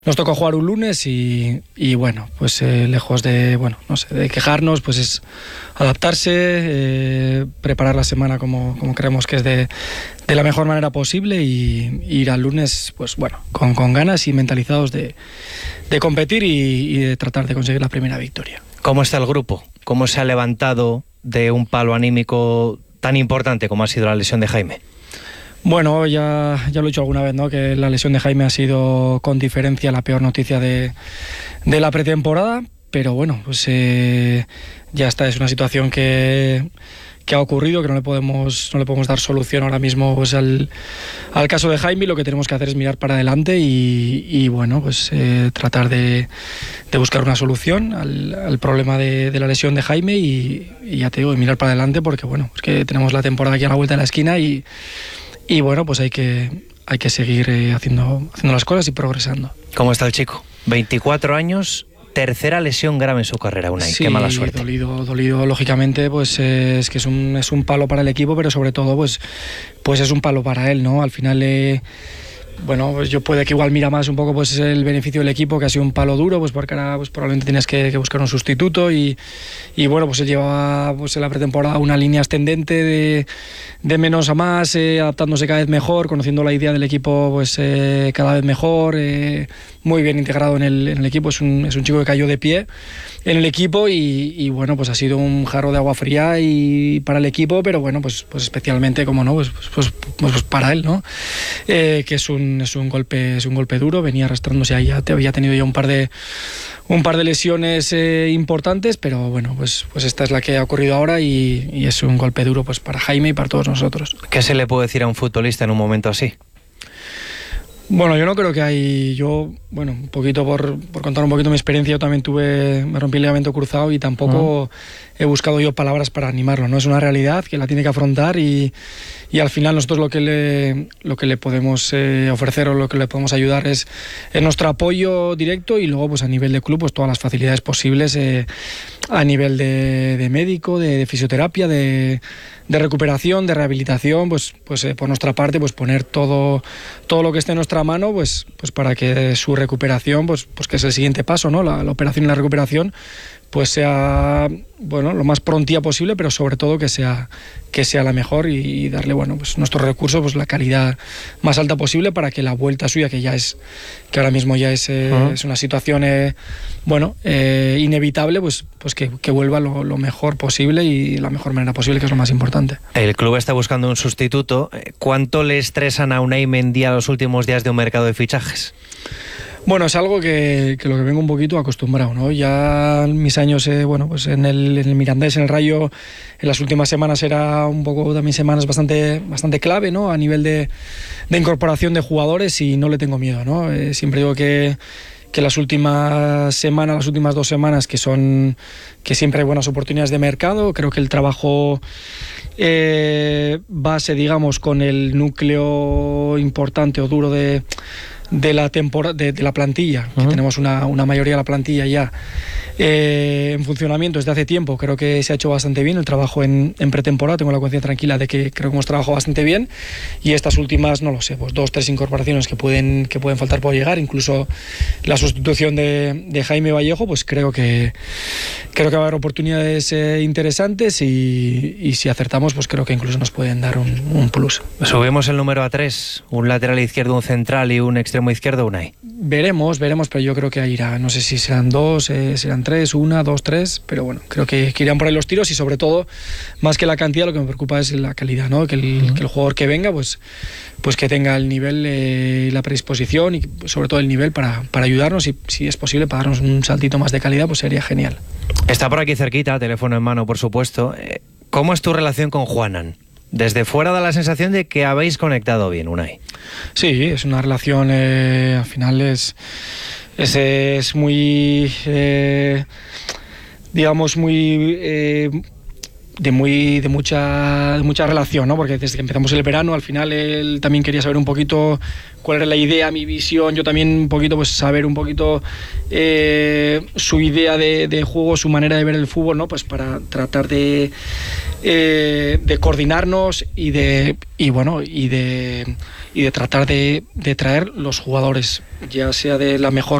Nos tocó jugar un lunes y bueno, pues lejos de, no sé, de quejarnos, pues es adaptarse, preparar la semana como creemos que es de la mejor manera posible y ir al lunes, pues bueno, con ganas y mentalizados de competir y de tratar de conseguir la primera victoria. ¿Cómo está el grupo? ¿Cómo se ha levantado de un palo anímico tan importante como ha sido la lesión de Jaime? Bueno, ya lo he dicho alguna vez, ¿no? Que la lesión de Jaime ha sido con diferencia la peor noticia de la pretemporada, pero bueno, pues ya está, es una situación que ha ocurrido, que no le podemos dar solución ahora mismo pues, al caso de Jaime. Lo que tenemos que hacer es mirar para adelante y bueno, pues tratar de buscar una solución al problema de la lesión de Jaime y ya te digo, mirar para adelante porque bueno, es que tenemos la temporada aquí a la vuelta de la esquina y bueno, pues hay que seguir haciendo las cosas y progresando. ¿Cómo está el chico? 24 años, tercera lesión grave en su carrera, Unai. Sí, qué mala suerte. Dolido, lógicamente, pues es que es un palo para el equipo, pero sobre todo pues es un palo para él, ¿no? Al final bueno, pues yo puede que igual mira más un poco pues el beneficio del equipo, que ha sido un palo duro, pues porque ahora pues probablemente tienes que buscar un sustituto y bueno, pues él llevaba pues en la pretemporada una línea ascendente de menos a más, adaptándose cada vez mejor, conociendo la idea del equipo pues cada vez mejor, muy bien integrado en el equipo, es un chico que cayó de pie en el equipo y bueno, pues ha sido un jarro de agua fría y para el equipo, pero bueno, pues especialmente, como no, pues para él, ¿no? Que es un golpe duro, venía arrastrándose ahí, había tenido ya un par de lesiones importantes, pero bueno, pues esta es la que ha ocurrido ahora y es un golpe duro pues para Jaime y para todos nosotros. ¿Qué se le puede decir a un futbolista en un momento así? Bueno, yo no creo que un poquito por contar un poquito mi experiencia, yo también me rompí el ligamento cruzado y tampoco he buscado yo palabras para animarlo, ¿no? Es una realidad que la tiene que afrontar y al final nosotros lo que le podemos ofrecer o lo que le podemos ayudar es nuestro apoyo directo y luego pues a nivel de club pues todas las facilidades posibles a nivel de médico, de fisioterapia, de recuperación, de rehabilitación, pues por nuestra parte pues poner todo lo que esté en nuestra mano pues para que su recuperación pues que es el siguiente paso, ¿no? La operación y la recuperación pues sea lo más prontía posible, pero sobre todo que sea la mejor y darle pues nuestros recursos, pues la calidad más alta posible para que la vuelta suya, que ahora mismo ya es una situación inevitable, pues que vuelva lo mejor posible y la mejor manera posible, que es lo más importante. El club está buscando un sustituto. ¿Cuánto le estresan a Unai Mendy a los últimos días de un mercado de fichajes? Bueno, es algo que lo que vengo un poquito acostumbrado, ¿no? Ya en mis años, pues en el Mirandés, en el Rayo, en las últimas semanas era un poco también semanas bastante clave, ¿no? A nivel de incorporación de jugadores y no le tengo miedo, ¿no? Siempre digo que las últimas 2 semanas, que siempre hay buenas oportunidades de mercado. Creo que el trabajo base, digamos, con el núcleo importante o duro de la temporada, de la plantilla, que tenemos una mayoría de la plantilla ya en funcionamiento desde hace tiempo. Creo que se ha hecho bastante bien el trabajo en pretemporada. Tengo la conciencia tranquila de que creo que hemos trabajado bastante bien y estas últimas, no lo sé, pues 2-3 incorporaciones que pueden faltar por llegar, incluso la sustitución de Jaime Vallejo, pues creo que va a haber oportunidades interesantes y si acertamos, pues creo que incluso nos pueden dar un plus. Subimos el número a 3, un lateral izquierdo, un central y un extremo izquierdo, Unai. Veremos, pero yo creo que ahí irá, no sé si serán 2, serán 3, 1, 2, 3, pero bueno, creo que irán por ahí los tiros y sobre todo, más que la cantidad, lo que me preocupa es la calidad, ¿no? Que el jugador que venga, pues que tenga el nivel, la predisposición y sobre todo el nivel para ayudarnos y si es posible para darnos un saltito más de calidad, pues sería genial. Está por aquí cerquita, teléfono en mano, por supuesto. ¿Cómo es tu relación con Juanan? Desde fuera da la sensación de que habéis conectado bien, Unai. Sí, es una relación, al final es muy, digamos, muy mucha relación, ¿no? Porque desde que empezamos el verano, al final él también quería saber un poquito cuál era la idea, mi visión, yo también un poquito, pues saber un poquito su idea de juego, su manera de ver el fútbol, ¿no? Pues para tratar de coordinarnos y de tratar de traer los jugadores, ya sea de la mejor